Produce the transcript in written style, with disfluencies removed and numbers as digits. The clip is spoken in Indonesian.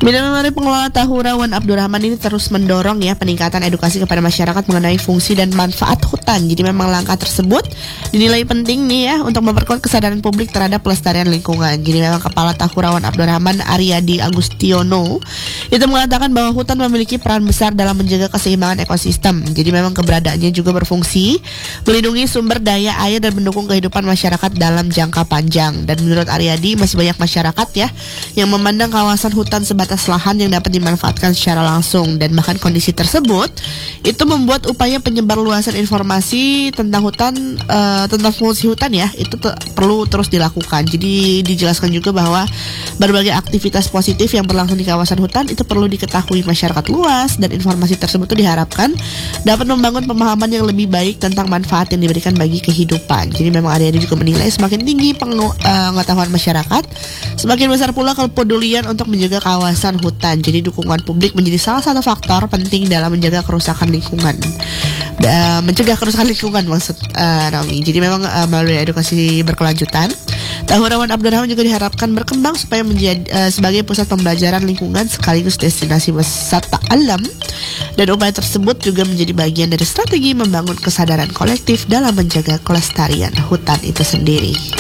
Bidang Menteri Pengelola Tahura Wan Abdurrahman ini terus mendorong ya peningkatan edukasi kepada masyarakat mengenai fungsi dan manfaat hutan. Jadi memang langkah tersebut dinilai penting nih ya untuk memperkuat kesadaran publik terhadap pelestarian lingkungan. Jadi memang Kepala Tahura Wan Abdurrahman Aryadi Agustiono itu mengatakan bahwa hutan memiliki peran besar dalam menjaga keseimbangan ekosistem. Jadi memang keberadaannya juga berfungsi melindungi sumber daya air dan mendukung kehidupan masyarakat dalam jangka panjang. Dan menurut Aryadi masih banyak masyarakat ya yang memandang kawasan hutan sebatas lahan yang dapat dimanfaatkan secara langsung, dan bahkan kondisi tersebut itu membuat upaya penyebar luasan informasi tentang hutan, tentang fungsi hutan ya itu perlu terus dilakukan. Jadi dijelaskan juga bahwa berbagai aktivitas positif yang berlangsung di kawasan hutan itu perlu diketahui masyarakat luas, dan informasi tersebut diharapkan dapat membangun pemahaman yang lebih baik tentang manfaat yang diberikan bagi kehidupan. Jadi memang ada juga menilai semakin tinggi pengetahuan masyarakat, semakin besar pula kepedulian untuk menjaga kawasan hutan. Jadi dukungan publik menjadi salah satu faktor penting dalam menjaga kerusakan lingkungan, mencegah kerusakan lingkungan maksud Naomi. Jadi memang melalui edukasi berkelanjutan, Tahura Wan Abdurrahman juga diharapkan berkembang supaya menjadi sebagai pusat pembelajaran lingkungan sekaligus destinasi wisata alam, dan upaya tersebut juga menjadi bagian dari strategi membangun kesadaran kolektif dalam menjaga kelestarian hutan itu sendiri.